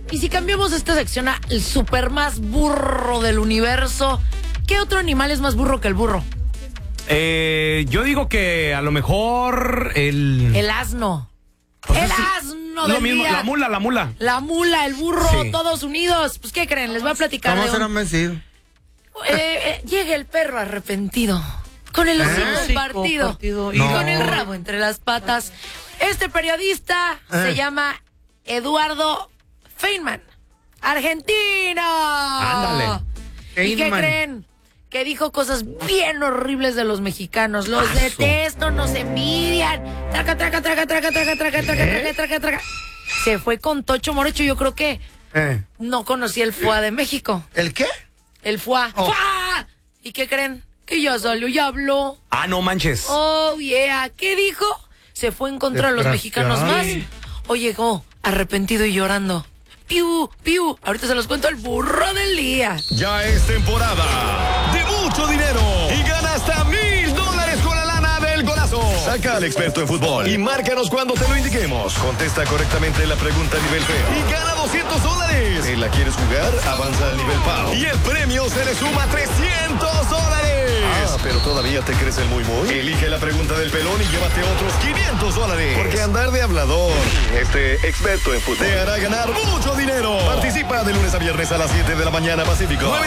Y si cambiamos esta sección a el super más burro del universo, ¿qué otro animal es más burro que el burro? Yo digo que a lo mejor El asno. Pues el sí, asno lo del mismo, día. la mula. La mula, el burro, Sí. todos unidos. Pues, ¿qué creen? Les voy a platicar ¿Cómo de serán vencidos? llega el perro arrepentido, con el hocico partido y No. con el rabo entre las patas. Este periodista se llama Eduardo Feynman, argentino. Ándale. ¿Y qué Feynman. creen? Que dijo cosas bien horribles de los mexicanos. Los detesto, nos envidian. Traca. Se fue con Tocho Morocho. Yo creo que no conocía el FUA de México. ¿El qué? El FUA. Oh. ¡Fua! ¿Y qué creen? Que ya salió, ya habló. Ah, no manches. Oh, yeah. ¿Qué dijo? Se fue en contra de los mexicanos más. O llegó arrepentido y llorando. Piu, piu. Ahorita se los cuento el burro del día. Ya es temporada de mucho dinero y gana hasta $1,000 con la lana del golazo. Saca al experto en fútbol y márcanos cuando te lo indiquemos. Contesta correctamente la pregunta a nivel feo y gana $200. ¿Te la quieres jugar? Avanza al nivel PAO y el premio se le suma $300. Ah, pero todavía te crees el muy. Elige la pregunta del pelón y llévate otros $500. Porque andar de hablador, experto en fútbol, te hará ganar mucho dinero. Participa de lunes a viernes a las 7 de la mañana Pacífico.